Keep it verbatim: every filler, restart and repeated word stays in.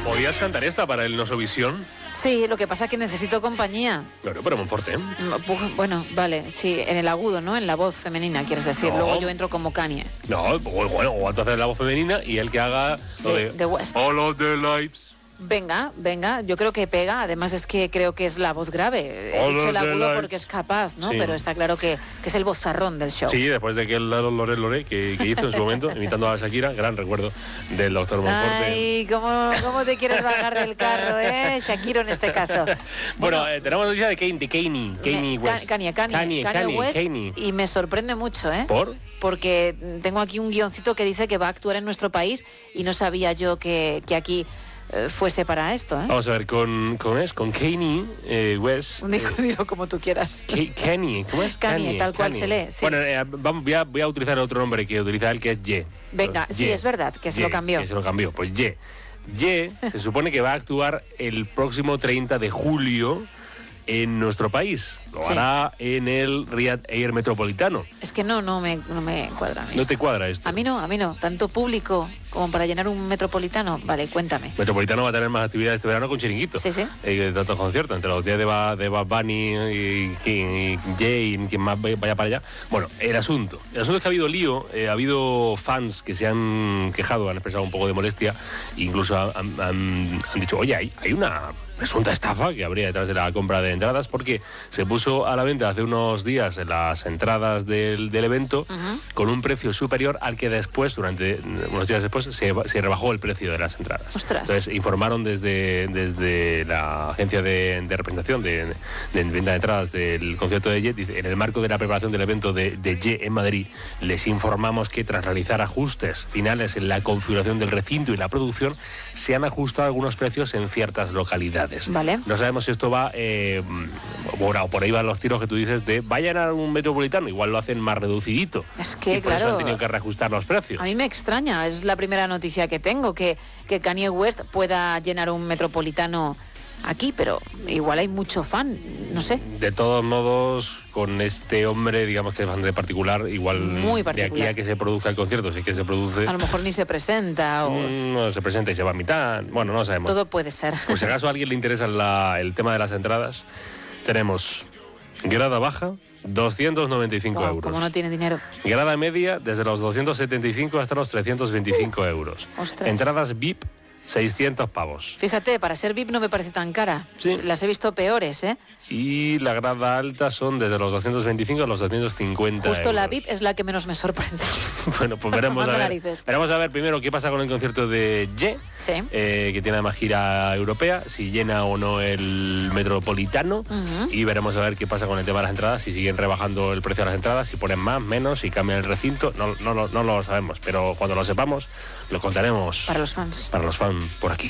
Podías cantar esta para el Nosovisión. Sí, lo que pasa es que necesito compañía. Claro, pero muy fuerte, ¿eh? Bueno, vale, sí, en el agudo, ¿no? En la voz femenina, quieres decir. No. Luego yo entro como Kanye. No, bueno, o tú haces la voz femenina y el que haga lo de... The West. All of the lights. Venga, venga, yo creo que pega. Además es que creo que es la voz grave. He All dicho of el the agudo lights. porque es capaz, ¿no? Sí. Pero está claro que, que es el vozarrón del show. Sí, después de que el Lore Lore que, que hizo en su momento, imitando a Shakira, gran recuerdo del doctor Monforte. Ay, ¿cómo, ¿cómo te quieres bajar del carro, eh? Shakiro en este caso. Bueno, bueno eh, tenemos noticia de Kanye, de Kanye, Kanye West. Kanye, Kanye, Kanye, Kanye Kanye, West. Kanye. Y me sorprende mucho, ¿eh? ¿Por? Porque tengo aquí un guioncito que dice que va a actuar en nuestro país y no sabía yo que, que aquí eh, fuese para esto, ¿eh? Vamos a ver, con, con, es, con Kanye eh, West. Digo, eh, dilo como tú quieras. Kanye, ¿cómo es? Kanye, tal cual se lee, sí. Bueno, eh, vamos, voy, a, voy a utilizar otro nombre que utiliza él, que es Ye. Venga, Ye. sí, es verdad, que se Ye, lo cambió. Que se lo cambió, pues Ye. Ye se supone que va a actuar el próximo treinta de julio en nuestro país. Lo Sí. hará en el Riyadh Air Metropolitano. Es que no, no me, no me cuadra. a mí ¿No esto. te cuadra esto? A mí no, a mí no. Tanto público como para llenar un metropolitano. Vale, cuéntame. Metropolitano va a tener más actividades este verano con Chiringuito. Sí, sí. Eh, tantos conciertos, entre los días de, ba, de Bad Bunny y, y, y Jay y quien más vaya para allá. Bueno, el asunto. El asunto es que ha habido lío, eh, ha habido fans que se han quejado, han expresado un poco de molestia, incluso han, han, han dicho, oye, hay, hay una presunta estafa que habría detrás de la compra de entradas, porque se puso a la venta hace unos días las entradas del, del evento Uh-huh. con un precio superior al que después, durante unos días después, se, se rebajó el precio de las entradas. Ostras. Entonces informaron desde, desde la agencia de, de representación de, de venta de entradas del concierto de Ye, dice, en el marco de la preparación del evento de, de Ye en Madrid, les informamos que tras realizar ajustes finales en la configuración del recinto y la producción, se han ajustado algunos precios en ciertas localidades. Vale. No sabemos si esto va, eh, bueno, o por ahí van los tiros que tú dices de vayan a un metropolitano, igual lo hacen más reducidito. Es que, y por eso claro, han tenido que reajustar los precios. A mí me extraña, es la primera noticia que tengo, que, que Kanye West pueda llenar un metropolitano aquí, pero igual hay mucho fan, no sé. De todos modos, con este hombre, digamos que es bastante particular, igual Muy de particular. aquí a que se produzca el concierto, sí que se produce, A lo mejor ni se presenta o... mm, no se presenta y se va a mitad, bueno, no sabemos. Todo puede ser. Por si acaso a alguien le interesa la- el tema de las entradas, tenemos grada baja, doscientos noventa y cinco Wow, euros. como no tiene dinero. Grada media, desde los doscientos setenta y cinco hasta los trescientos veinticinco euros. Ostras. Entradas V I P, seiscientos pavos. Fíjate, para ser V I P no me parece tan cara. Sí. Las he visto peores, ¿eh? Y la grada alta son desde los doscientos veinticinco a los doscientos cincuenta Justo la euros. V I P es la que menos me sorprende. Bueno, pues veremos a Manda ver. narices. Veremos a ver primero qué pasa con el concierto de Ye, Sí. eh, que tiene además gira europea, si llena o no el metropolitano. Ujú. Y veremos a ver qué pasa con el tema de las entradas, si siguen rebajando el precio de las entradas, si ponen más, menos, si cambian el recinto. No, no, lo- no lo sabemos, pero cuando lo sepamos, lo contaremos Para los fans. para los fans por aquí.